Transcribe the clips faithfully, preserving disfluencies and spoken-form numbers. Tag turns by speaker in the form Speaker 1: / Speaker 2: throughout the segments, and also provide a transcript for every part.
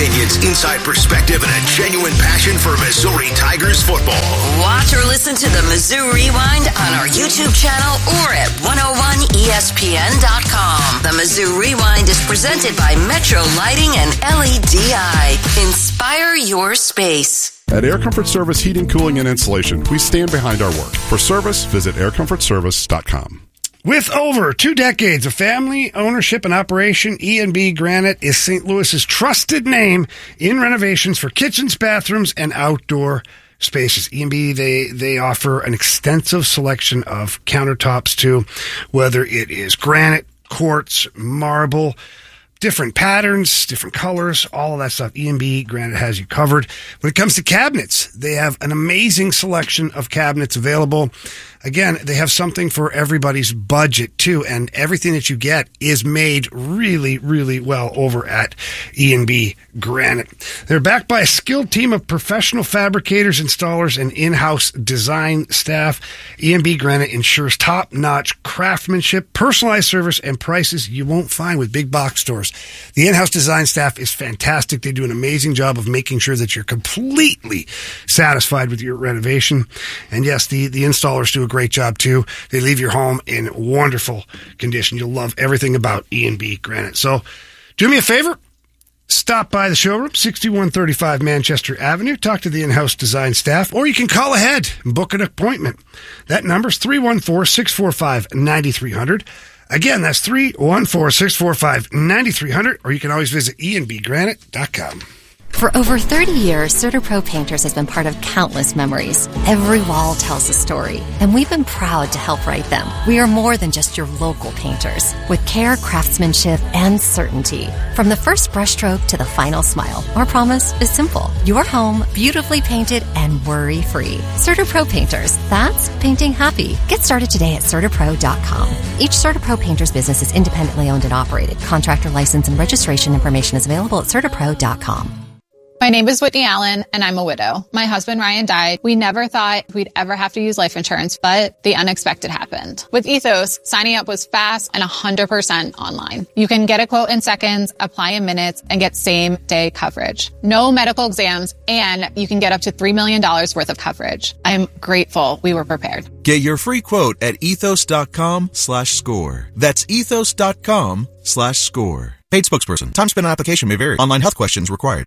Speaker 1: opinions, inside perspective, and a genuine passion for Missouri Tigers football.
Speaker 2: Watch or listen to the Mizzou Rewind on our YouTube channel or at one oh one E S P N dot com. The Mizzou Rewind is presented by Metro Lighting and L E D I. Inspire your space.
Speaker 3: At Air Comfort Service Heating, Cooling, and Insulation, we stand behind our work. For service, visit air comfort service dot com.
Speaker 4: With over two decades of family ownership and operation, E and B Granite is Saint Louis's trusted name in renovations for kitchens, bathrooms, and outdoor spaces. E and B, they, they offer an extensive selection of countertops too, whether it is granite, quartz, marble, different patterns, different colors, all of that stuff. E and B Granite has you covered. When it comes to cabinets, they have an amazing selection of cabinets available. Again, they have something for everybody's budget too, and everything that you get is made really, really well over at E and B Granite. They're backed by a skilled team of professional fabricators, installers, and in-house design staff. E and B Granite ensures top-notch craftsmanship, personalized service, and prices you won't find with big box stores. The in-house design staff is fantastic. They do an amazing job of making sure that you're completely satisfied with your renovation. And yes, the, the installers do a great job too. They leave your home in wonderful condition. You'll love everything about E and B Granite. So do me a favor. Stop by the showroom, sixty-one thirty-five Manchester Avenue. Talk to the in-house design staff, or you can call ahead and book an appointment. That number's three one four, six four five, nine three zero zero. Again, that's three one four, six four five, nine three zero zero, or you can always visit e and b granite dot com.
Speaker 5: For over thirty years, CertaPro Painters has been part of countless memories. Every wall tells a story, and we've been proud to help write them. We are more than just your local painters, with care, craftsmanship, and certainty. From the first brushstroke to the final smile, our promise is simple. Your home, beautifully painted and worry-free. CertaPro Painters, that's painting happy. Get started today at Certa Pro dot com. Each CertaPro Painters business is independently owned and operated. Contractor license and registration information is available at Certa Pro dot com.
Speaker 6: My name is Whitney Allen, and I'm a widow. My husband, Ryan, died. We never thought we'd ever have to use life insurance, but the unexpected happened. With Ethos, signing up was fast and one hundred percent online. You can get a quote in seconds, apply in minutes, and get same-day coverage. No medical exams, and you can get up to three million dollars worth of coverage. I'm grateful we were prepared.
Speaker 7: Get your free quote at ethos.com slash score. That's ethos.com slash score. Paid spokesperson. Time spent on application may vary. Online health questions required.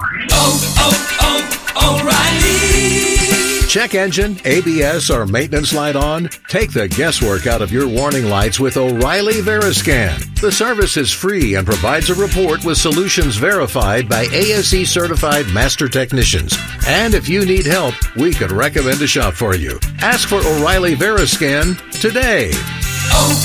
Speaker 8: Oh, oh, oh, O'Reilly. Check engine, A B S, or maintenance light on? Take the guesswork out of your warning lights with O'Reilly Veriscan. The service is free and provides a report with solutions verified by A S E certified master technicians. And if you need help, we could recommend a shop for you. Ask for O'Reilly Veriscan today. Oh.